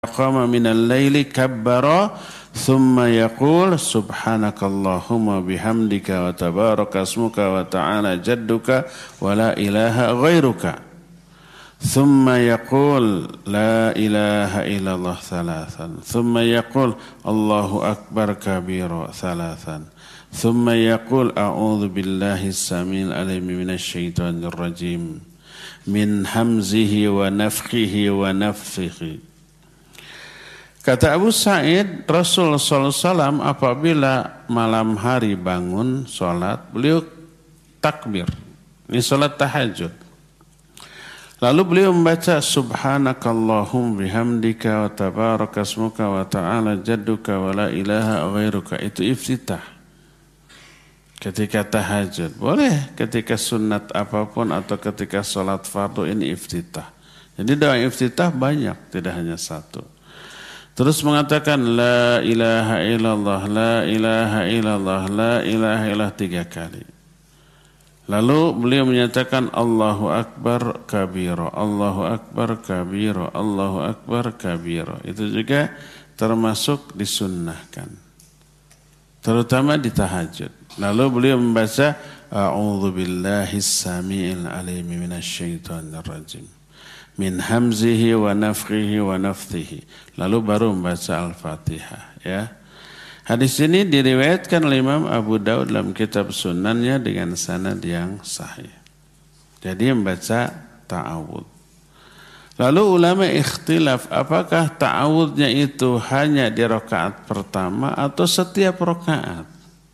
qama minal laili kabbara thumma yaqul subhanakallahumma bihamdika wa tabaraka asmuka wa ta'ala jadduka wa la ilaha ghairuka thumma yaqul la ilaha illallah thalathan thumma yaqul Allahu akbar kabira thalathan thumma yaqul a'udzu billahi as-sami'il alim minasy syaithanir rajim min hamzihi wa nafthihi wa nafthihi. Kata Abu Sa'id, Rasul sallallahu alaihi wasallam apabila malam hari bangun sholat, beliau takbir. Ini sholat tahajud. Lalu beliau membaca subhanakallahum bihamdika wa tabarakasmuka wa ta'ala jadduka wa la ilaha ghairuka. Itu iftitah. Ketika tahajud. Boleh ketika sunat apapun atau ketika sholat fardu ini iftitah. Jadi doa iftitah banyak, tidak hanya satu. Terus mengatakan la ilaha illallah, la ilaha illallah, la ilaha illallah 3 kali. Lalu beliau menyatakan Allahu akbar kabira, Allahu akbar kabira, Allahu akbar kabira. Itu juga termasuk disunnahkan. Terutama di tahajud. Lalu beliau membaca a'udzu billahis samiil alim minasy syaithanir rajim. Min hamzihi wa nafthihi wa nafthihi. Lalu baru membaca Al-Fatihah, ya. Hadis ini diriwayatkan oleh Imam Abu Daud dalam kitab Sunannya dengan sanad yang sahih. Jadi membaca ta'awudz. Lalu ulama ikhtilaf apakah ta'awudznya itu hanya di rakaat pertama atau setiap rakaat.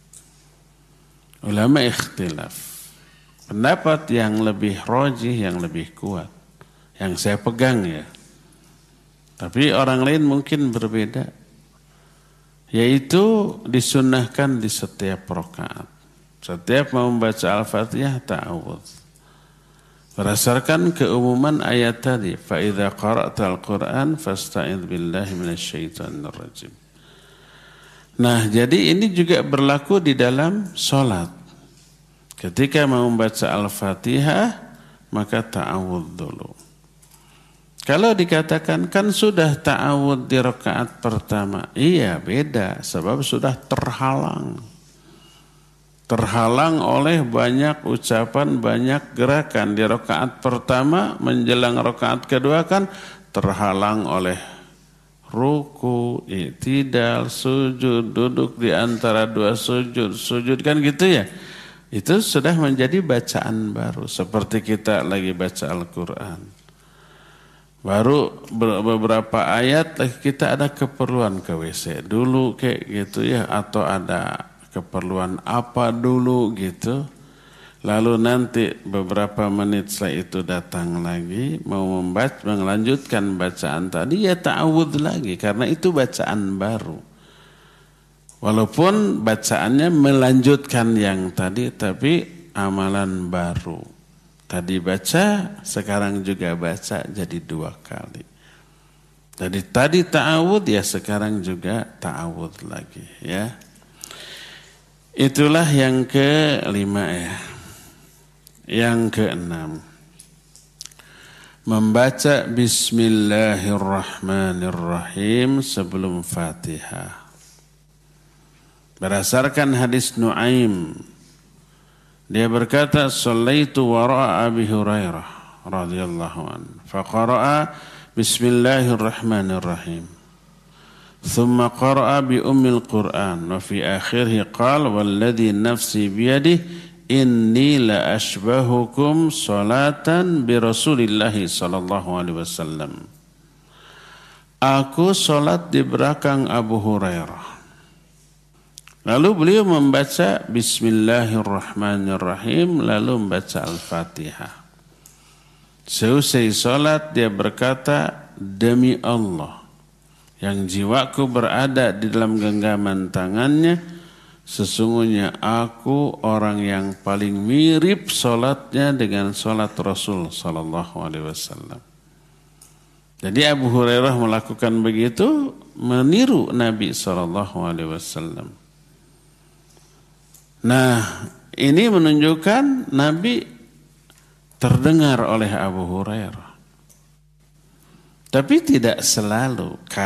Ulama ikhtilaf. Pendapat yang lebih rajih, yang lebih kuat, yang saya pegang ya. Tapi orang lain mungkin berbeda. Yaitu disunnahkan di setiap rakaat. Setiap mau membaca Al-Fatihah ta'awudz. Berdasarkan keumuman ayat tadi, fa idza qara'tal Qur'an fasta'idz billahi minasyaitonir rajim. Nah, jadi ini juga berlaku di dalam salat. Ketika mau membaca Al-Fatihah, maka ta'awudz dulu. Kalau dikatakan kan sudah ta'awudz di rakaat pertama. Iya, beda sebab sudah terhalang. Terhalang oleh banyak ucapan, banyak gerakan di rakaat pertama menjelang rakaat kedua kan terhalang oleh ruku, i'tidal, sujud, duduk di antara dua sujud, sujud kan gitu ya. Itu sudah menjadi bacaan baru seperti kita lagi baca Al-Qur'an. Baru beberapa ayat kita ada keperluan ke WC dulu kayak gitu ya, atau ada keperluan apa dulu gitu. Lalu nanti beberapa menit setelah itu datang lagi mau membaca, melanjutkan bacaan tadi ya ta'awudz lagi karena itu bacaan baru. Walaupun bacaannya melanjutkan yang tadi tapi amalan baru. Tadi baca, sekarang juga baca jadi 2 kali. Jadi tadi ta'awudz ya sekarang juga ta'awudz lagi ya. Itulah yang ke-5 ya. Yang ke-6. Membaca bismillahirrahmanirrahim sebelum Fatihah. Berdasarkan hadis Nuaim, dia berkata, "Shallaitu wara'a Abi Hurairah radhiyallahu anhu, faqara'a bismillahirrahmanirrahim. Thumma qara'a bi ummil Qur'an wa fi akhirih qala walladhi nafsi biyadihi inni la ashbahukum salatan bi Rasulillah sallallahu alaihi wasallam." Aku salat di belakang Abu Hurairah. Lalu beliau membaca bismillahirrahmanirrahim lalu membaca Al-Fatihah. Seusai salat dia berkata, "Demi Allah yang jiwaku berada di dalam genggaman tangannya, sesungguhnya aku orang yang paling mirip salatnya dengan salat Rasul sallallahu alaihi wasallam." Jadi Abu Hurairah melakukan begitu meniru Nabi sallallahu alaihi wasallam. Nah, ini menunjukkan Nabi terdengar oleh Abu Hurairah. Tapi tidak selalu.